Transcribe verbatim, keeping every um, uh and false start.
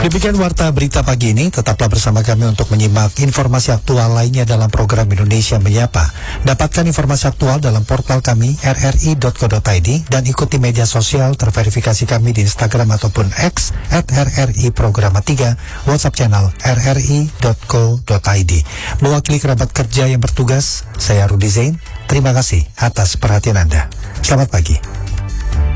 Demikian warta berita pagi ini. Tetaplah bersama kami untuk menyimak informasi aktual lainnya dalam program Indonesia Menyapa. Dapatkan informasi aktual dalam portal kami r r i dot co dot i d dan ikuti media sosial terverifikasi kami di Instagram ataupun X at r r i programa tiga, WhatsApp channel r r i dot co dot i d. Mewakili kerabat kerja yang bertugas, saya Rudi Zain. Terima kasih atas perhatian Anda. Selamat pagi.